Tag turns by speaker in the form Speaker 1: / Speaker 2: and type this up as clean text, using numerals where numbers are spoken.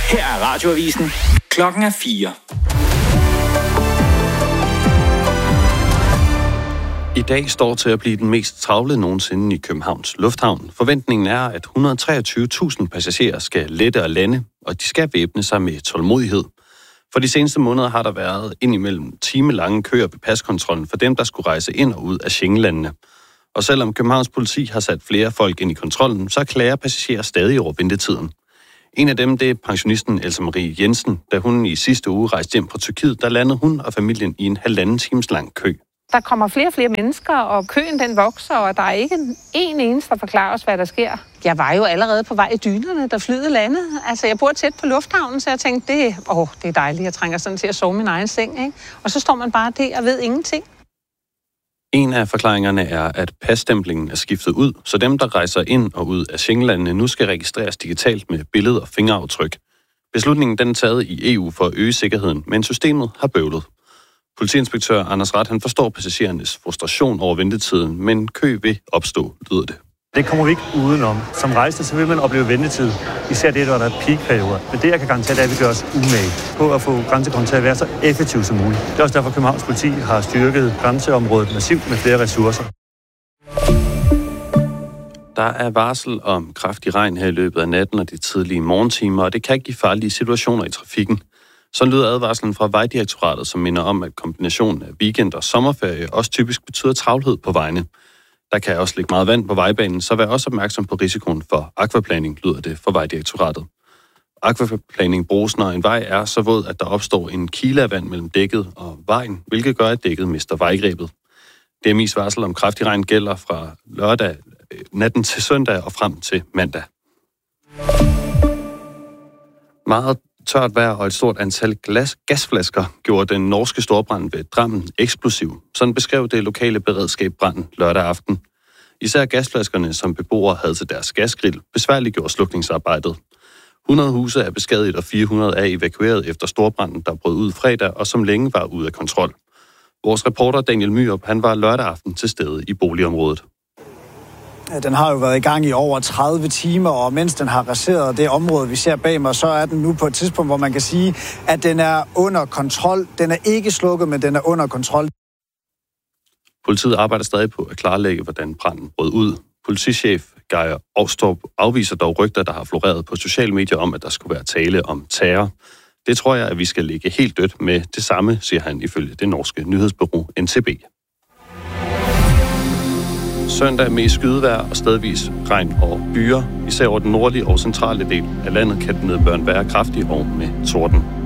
Speaker 1: Her er Radioavisen. Klokken er 4.
Speaker 2: I dag står til at blive den mest travle nogensinde i Københavns Lufthavn. Forventningen er, at 123.000 passagerer skal lette og lande, og de skal væbne sig med tålmodighed. For de seneste måneder har der været indimellem timelange køer ved paskontrollen for dem, der skulle rejse ind og ud af Schengenlandene. Og selvom Københavns politi har sat flere folk ind i kontrollen, så klager passagerer stadig over ventetiden. En af dem, det er pensionisten Elsa Marie Jensen. Da hun i sidste uge rejste hjem fra Tyrkiet, der landede hun og familien i en 1,5 times lang kø.
Speaker 3: Der kommer flere og flere mennesker, og køen den vokser, og der er ikke en eneste, der forklarer os, hvad der sker. Jeg var jo allerede på vej i dynerne, da flyet landede. Altså, jeg bor tæt på lufthavnen, så jeg tænkte, det er dejligt. Jeg trænger sådan til at sove min egen seng, ikke? Og så står man bare der og ved ingenting.
Speaker 2: En af forklaringerne er, at passtemplingen er skiftet ud, så dem, der rejser ind og ud af Schengenlandene, nu skal registreres digitalt med billed- og fingeraftryk. Beslutningen den er taget i EU for at øge sikkerheden, men systemet har bøvlet. Politiinspektør Anders Rath, han forstår passagerernes frustration over ventetiden, men kø vil opstå, lyder det.
Speaker 4: Det kommer vi ikke udenom. Som rejsende, så vil man opleve ventetid. Især det, der er peakperioder. Men det, jeg kan garantere, det er, at vi gør os umage på at få grænsekontrollen til at være så effektiv som muligt. Det er også derfor, Københavns politi har styrket grænseområdet massivt med flere ressourcer.
Speaker 2: Der er varsel om kraftig regn her i løbet af natten og de tidlige morgentimer, og det kan give farlige situationer i trafikken. Sådan lyder advarslen fra Vejdirektoratet, som minder om, at kombinationen af weekend og sommerferie også typisk betyder travlhed på vejene. Der kan også ligge meget vand på vejbanen, så vær også opmærksom på risikoen for akvaplaning, lyder det fra Vejdirektoratet. Akvaplaning bruges, når en vej er så våd, at der opstår en kile af vand mellem dækket og vejen, hvilket gør, at dækket mister vejgrebet. DMI's varsel om kraftig regn gælder fra lørdag natten til søndag og frem til mandag. Meget tørt vejr og et stort antal gasflasker gjorde den norske storbrand ved Drammen eksplosiv. Sådan beskrev det lokale beredskab branden lørdag aften. Især gasflaskerne, som beboere havde til deres gasgrill, besværliggjorde slukningsarbejdet. 100 huse er beskadiget, og 400 er evakueret efter storbranden, der brød ud fredag og som længe var ude af kontrol. Vores reporter Daniel Myrup, han var lørdag aften til stede i boligområdet.
Speaker 5: Den har jo været i gang i over 30 timer, og mens den har raseret det område, vi ser bag mig, så er den nu på et tidspunkt, hvor man kan sige, at den er under kontrol. Den er ikke slukket, men den er under kontrol.
Speaker 2: Politiet arbejder stadig på at klarlægge, hvordan branden brød ud. Politichef Geir Ovstrup afviser dog rygter, der har floreret på sociale medier om, at der skulle være tale om terror. Det tror jeg, at vi skal ligge helt dødt med det samme, siger han ifølge det norske nyhedsbureau NTB. Søndag med skydevejr og stedvis regn og byer. Især over den nordlige og centrale del af landet kan den nedbøren være kraftig og med torden.